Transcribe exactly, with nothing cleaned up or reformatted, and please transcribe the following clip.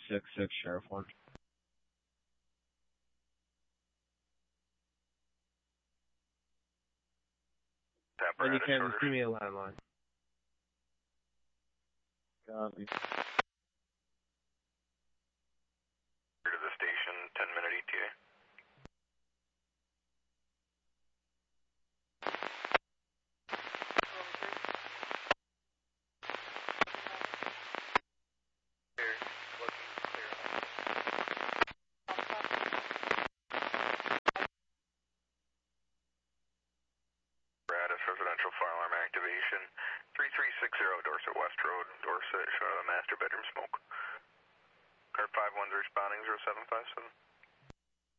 six six, Sheriff one. And you can just give me a landline. Copy. To the station, ten minute E T A. Residential fire alarm activation. three three six zero Dorset West Road, Dorset, showing a master bedroom smoke. Car five one's responding, zero seven five seven.